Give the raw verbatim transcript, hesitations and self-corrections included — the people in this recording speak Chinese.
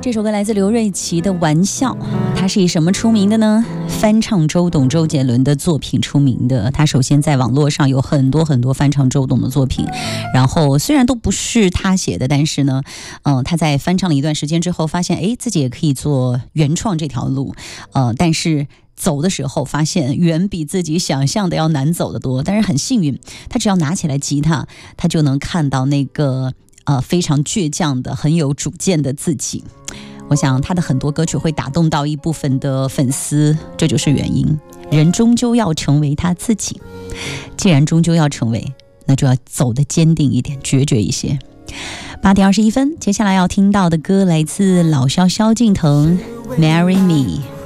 这首歌来自刘瑞琦的《玩笑》，他是以什么出名的呢？翻唱周董、周杰伦的作品出名的。他首先在网络上有很多很多翻唱周董的作品，然后虽然都不是他写的，但是呢，呃，他在翻唱了一段时间之后，发现哎，自己也可以做原创这条路，呃，但是走的时候发现远比自己想象的要难走得多。但是很幸运，他只要拿起来吉他，他就能看到那个呃非常倔强的、很有主见的自己。我想他的很多歌曲会打动到一部分的粉丝，这就是原因。人终究要成为他自己，既然终究要成为，那就要走得坚定一点，决绝一些。八点二十一分，接下来要听到的歌来自老萧萧敬腾， Marry Me。